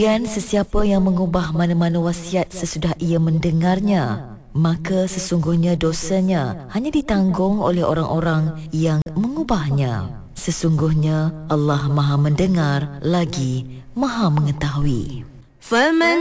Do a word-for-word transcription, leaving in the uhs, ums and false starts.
Dan sesiapa yang mengubah mana-mana wasiat sesudah ia mendengarnya, maka sesungguhnya dosanya hanya ditanggung oleh orang-orang yang mengubahnya. Sesungguhnya Allah Maha mendengar lagi Maha mengetahui.